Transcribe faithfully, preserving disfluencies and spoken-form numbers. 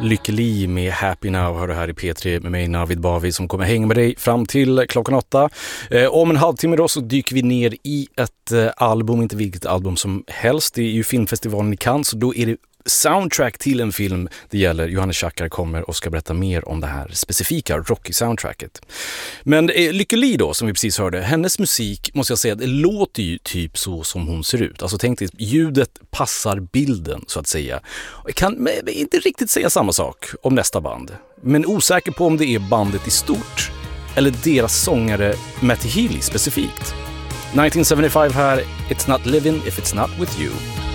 Lykke Li med Happy Now hör du här i P tre med mig Navid Bavi som kommer hänga med dig fram till klockan åtta. Eh, om en halvtimme då så dyker vi ner i ett eh, album, inte vilket album som helst. Det är ju filmfestivalen i Cannes, så då är det soundtrack till en film det gäller. Johannes Schackar kommer och ska berätta mer om det här specifika Rocky-soundtracket. Men eh, Lykke Li då, som vi precis hörde, hennes musik måste jag säga, det låter ju typ så som hon ser ut. Alltså tänk dig, ljudet passar bilden så att säga. Jag kan inte riktigt säga samma sak om nästa band, men osäker på om det är bandet i stort eller deras sångare Matty Healy specifikt. nittonhundrasjuttiofem här, It's Not Living If It's Not With You.